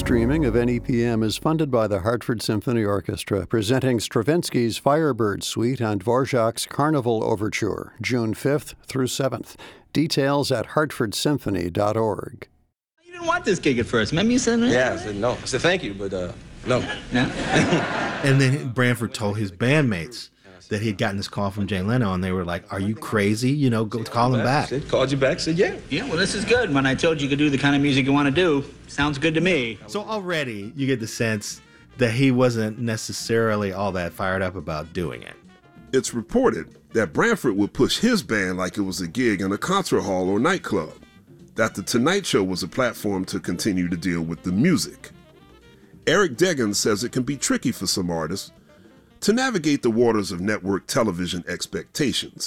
streaming of NEPM is funded by the Hartford Symphony Orchestra, presenting Stravinsky's Firebird Suite and Dvorak's Carnival Overture, June 5th through 7th. Details at hartfordsymphony.org. You didn't want this gig at first. Remember you said that? Yeah, I said no. I said thank you, but no. Yeah. And then Branford told his bandmates that he had gotten this call from Jay Leno, and they were like, "Are you crazy? You know, go call him back." Said, called you back, said yeah. Yeah, well, this is good. When I told you could do the kind of music you want to do, sounds good to me. So already you get the sense that he wasn't necessarily all that fired up about doing it. It's reported that Branford would push his band like it was a gig in a concert hall or nightclub, that The Tonight Show was a platform to continue to deal with the music. Eric Deggans says it can be tricky for some artists to navigate the waters of network television expectations.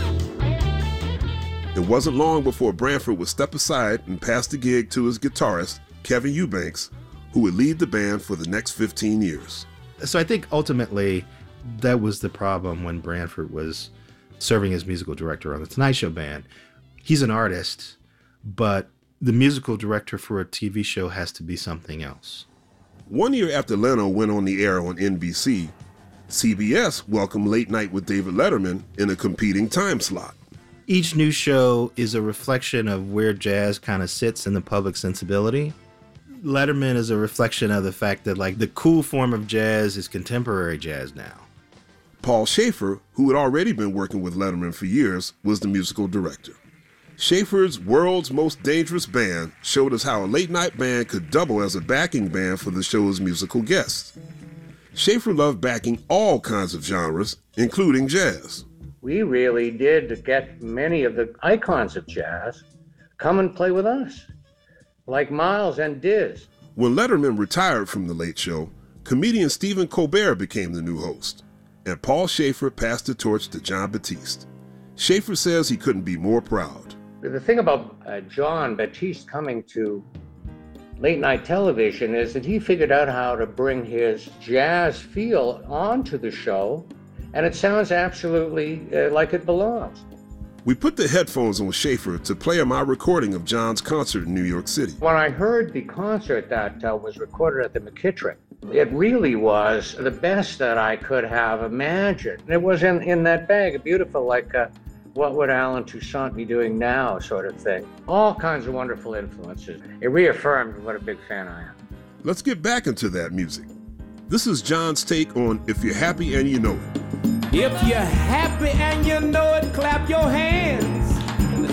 It wasn't long before Branford would step aside and pass the gig to his guitarist, Kevin Eubanks, who would lead the band for the next 15 years. So I think ultimately that was the problem when Branford was serving as musical director on the Tonight Show band. He's an artist, but the musical director for a TV show has to be something else. 1 year after Leno went on the air on NBC, CBS welcomed Late Night with David Letterman in a competing time slot. Each new show is a reflection of where jazz kind of sits in the public sensibility. Letterman is a reflection of the fact that like the cool form of jazz is contemporary jazz now. Paul Shaffer, who had already been working with Letterman for years, was the musical director. Shaffer's World's Most Dangerous Band showed us how a late night band could double as a backing band for the show's musical guests. Shaffer loved backing all kinds of genres, including jazz. We really did get many of the icons of jazz come and play with us, like Miles and Diz. When Letterman retired from The Late Show, comedian Stephen Colbert became the new host, and Paul Shaffer passed the torch to Jon Batiste. Shaffer says he couldn't be more proud. The thing about Jon Batiste coming to late night television is that he figured out how to bring his jazz feel onto the show, and it sounds absolutely like it belongs. We put the headphones on Shaffer to play him our recording of Jon's concert in New York City. When I heard the concert that was recorded at the McKittrick, it really was the best that I could have imagined. It was in that bag, beautiful, like what would Alan Toussaint be doing now sort of thing. All kinds of wonderful influences. It reaffirmed what a big fan I am. Let's get back into that music. This is Jon's take on If You're Happy and You Know It. If you're happy and you know it, clap your hands.